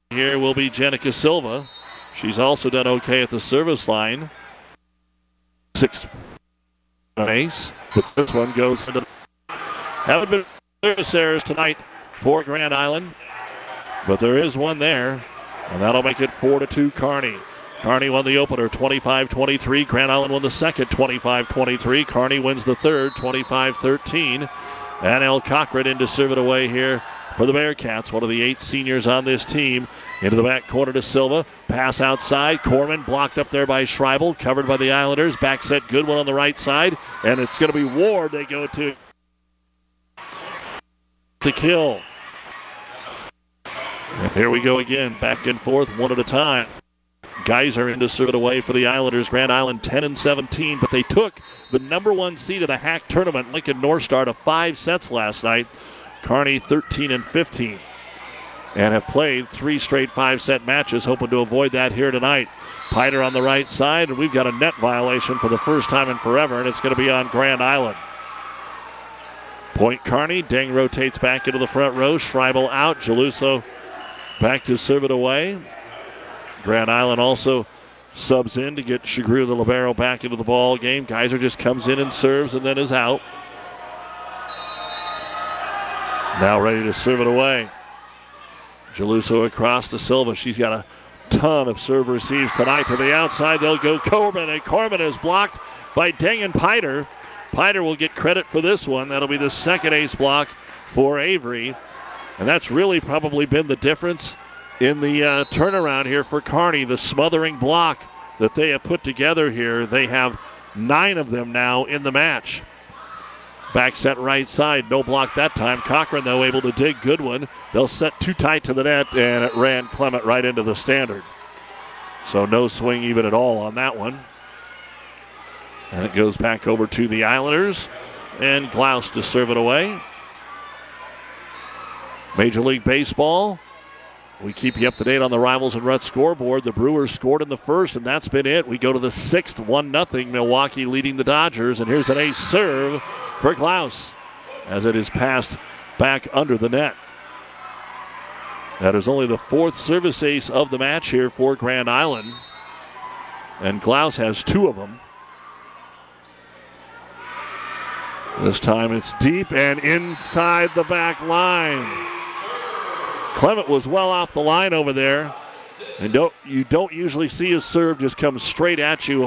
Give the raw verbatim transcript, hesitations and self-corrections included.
here will be Jenica Silva. She's also done okay at the service line. Six ace, but this one goes into. Haven't been service errors tonight for Grand Island, but there is one there, and that'll make it four to two Kearney. Kearney won the opener twenty-five twenty-three. Grand Island won the second twenty-five twenty-three. Kearney wins the third twenty-five thirteen. And El Cochran in to serve it away here for the Bearcats, one of the eight seniors on this team. Into the back corner to Silva. Pass outside. Corman blocked up there by Schreibel. Covered by the Islanders. Back set good one on the right side. And it's going to be Ward they go to. To kill. And here we go again. Back and forth one at a time. Geyser in to serve it away for the Islanders. Grand Island ten and seventeen, but they took the number one seed of the H A C tournament, Lincoln North Star, to five sets last night. Kearney thirteen and fifteen, and have played three straight five-set matches, hoping to avoid that here tonight. Piter on the right side, and we've got a net violation for the first time in forever, and it's going to be on Grand Island. Point Kearney. Deng rotates back into the front row. Schreibel out. Geluso back to serve it away. Grand Island also subs in to get Shagru, the libero, back into the ball game. Geyser just comes in and serves and then is out. Now ready to serve it away. Geluso across to Silva. She's got a ton of serve receives tonight. To the outside, they'll go Corman, and Corman is blocked by Deng and Piter. Piter will get credit for this one. That'll be the second ace block for Avery. And that's really probably been the difference in the uh, turnaround here for Kearney. The smothering block that they have put together here. They have nine of them now in the match. Back set right side. No block that time. Cochran, though, able to dig. Good one. They'll set too tight to the net, and it ran Clement right into the standard. So no swing even at all on that one. And it goes back over to the Islanders. And Glaus to serve it away. Major League Baseball. We keep you up to date on the Rivals and Ruts scoreboard. The Brewers scored in the first, and that's been it. We go to the sixth, one nothing. Milwaukee leading the Dodgers, and here's an ace serve for Glaus as it is passed back under the net. That is only the fourth service ace of the match here for Grand Island, and Glaus has two of them. This time it's deep and inside the back line. Clement was well off the line over there, and don't you don't usually see his serve just come straight at you